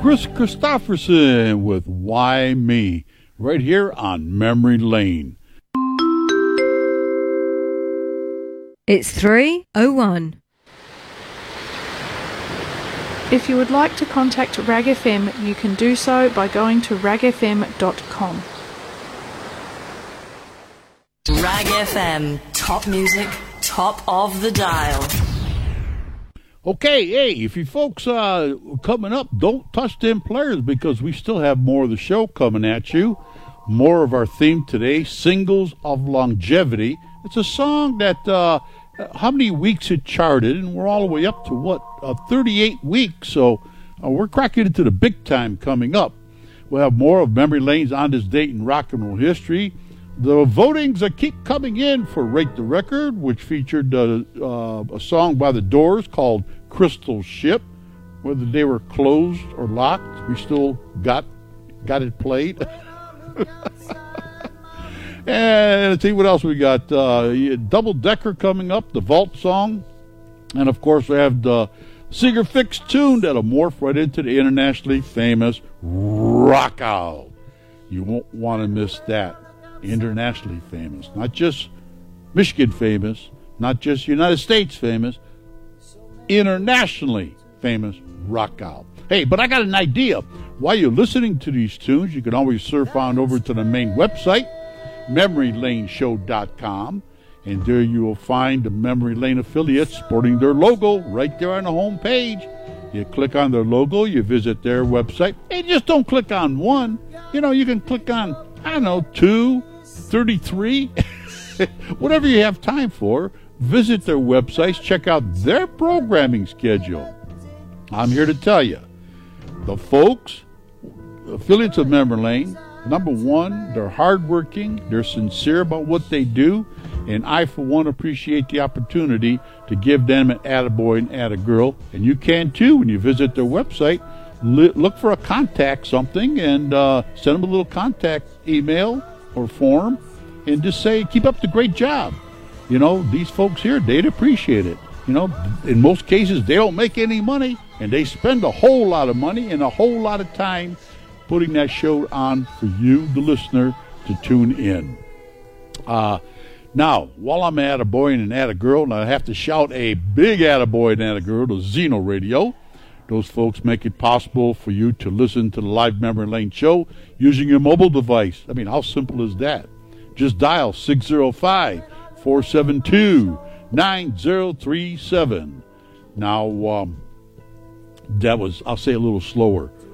Kris Kristofferson with Why Me, right here on Memory Lane. It's 3:01. If you would like to contact RAG FM, you can do so by going to ragfm.com. RAG FM, top music, top of the dial. Okay, hey, if you folks coming up, don't touch them players because we still have more of the show coming at you. More of our theme today, Singles of Longevity. It's a song that, how many weeks it charted, and we're all the way up to, 38 weeks, so we're cracking into the big time coming up. We'll have more of Memory Lanes on this date in rock and roll history. The votings keep coming in for Rate the Record, which featured a song by The Doors called Crystal Ship. Whether they were closed or locked, we still got it played. And let's see what else we got. Double Decker coming up, the Vault song. And, of course, we have the Seeger Fix tune that'll morph right into the internationally famous Rock Out. You won't want to miss that. Internationally famous. Not just Michigan famous, not just United States famous, internationally famous Rock Out. Hey, but I got an idea. While you're listening to these tunes, you can always surf on over to the main website, MemoryLaneShow.com, and there you will find the Memory Lane affiliates sporting their logo right there on the home page. You click on their logo, you visit their website, and just don't click on one. You know, you can click on, 2, 33, whatever you have time for. Visit their websites, check out their programming schedule. I'm here to tell you, the folks, affiliates of Memory Lane, number one, they're hardworking, they're sincere about what they do, and I, for one, appreciate the opportunity to give them an attaboy and attagirl, and you can too when you visit their website. Look for a contact something and send them a little contact email or form and just say, keep up the great job. You know, these folks here, they'd appreciate it. You know, in most cases, they don't make any money, and they spend a whole lot of money and a whole lot of time putting that show on for you, the listener, to tune in. Now, while I'm at a boy and at a girl, and I have to shout a big attaboy and attagirl to Zeno Radio. Those folks make it possible for you to listen to the live Memory Lane show using your mobile device. I mean, how simple is that? Just dial 605-472-9037. Now, that was, I'll say a little slower.